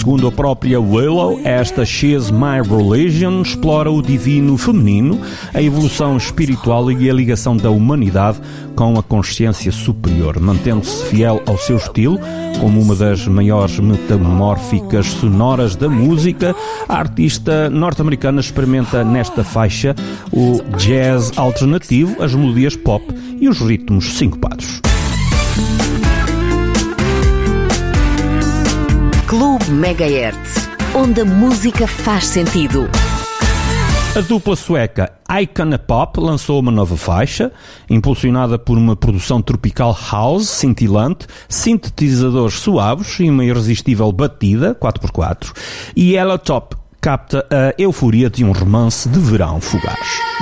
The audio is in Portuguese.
Segundo a própria Willow, esta She's My Religion explora o divino feminino, a evolução espiritual e a ligação da humanidade com a consciência superior, mantendo-se fiel ao seu estilo. Como uma das maiores metamórficas sonoras da música, a artista norte-americana experimenta nesta faixa o jazz alternativo, as melodias pop e os ritmos sincopados. Clube Megahertz, onde a música faz sentido. A dupla sueca Icona Pop lançou uma nova faixa, impulsionada por uma produção tropical house cintilante, sintetizadores suaves e uma irresistível batida 4x4, e ela top capta a euforia de um romance de verão fugaz.